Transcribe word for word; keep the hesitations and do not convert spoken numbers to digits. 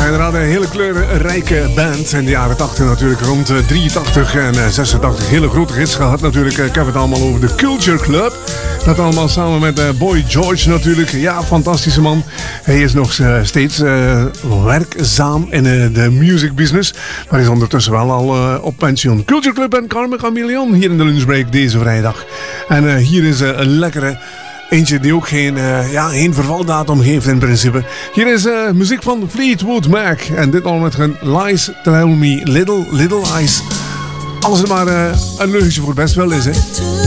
inderdaad een hele kleurrijke band. In de jaren tachtig natuurlijk, rond drieëntachtig en zesentachtig. Hele grote hits gehad natuurlijk. Ik heb het allemaal over de Culture Club. Dat allemaal samen met Boy George natuurlijk. Ja, fantastische man. Hij is nog steeds uh, werkzaam in uh, de music business. Maar is ondertussen wel al uh, op pensioen. Culture Club en Carmen Chameleon hier in de lunchbreak deze vrijdag. En uh, hier is uh, een lekkere... Eentje die ook geen, uh, ja, geen vervaldatum heeft in principe. Hier is uh, muziek van Fleetwood Mac. En dit al met hun Lies Tell Me Little, Little Lies. Alles er maar uh, een leugentje voor best wel is, hè.